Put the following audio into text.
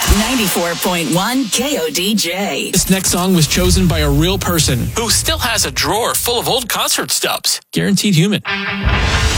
94.1 KODJ. This next song was chosen by a real person who still has a drawer full of old concert stubs. Guaranteed human.